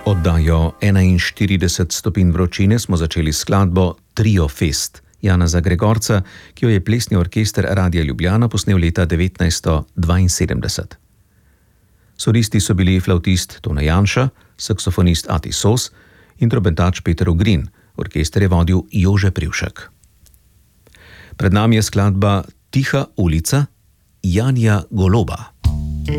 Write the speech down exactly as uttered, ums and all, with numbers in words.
Oddajo enainštirideset stopinj vročine smo začeli s skladbo Trio Fest Janeza Gregorca, ki jo je plesni orkester Radia Ljubljana posnel leta devetnajststo dvainsedemdeset. Solisti so bili flavtist Tone Janša, saksofonist Ati Sos in trobentač Peter Ogrin, orkester je vodil Jože Privšek. Pred nami je skladba Tiha ulica Janija Goloba.